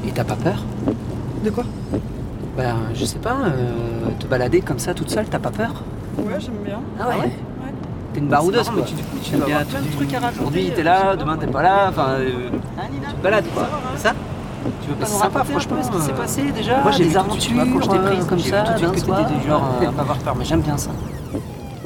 Et t'as pas peur? De quoi? Ben, je sais pas, te balader comme ça toute seule, t'as pas peur? Ouais, j'aime bien. Ah ouais? Ouais. T'es une baroudeuse, C'est quoi. marrant, mais du coup, tu T'aimes vas bien, avoir plein de trucs à raconter. aujourd'hui t'es là, demain t'es pas là, enfin, tu te balades, quoi. C'est ça? Tu veux Mais pas c'est nous sympa, raconter un peu franchement, ce qui s'est passé déjà? Moi j'ai des vu tout de suite, tu vois, quand je t'ai aventures prise, comme j'ai vu ça, tout de suite d'un que soir. t'étais du genre à pas avoir peur, mais j'aime bien ça.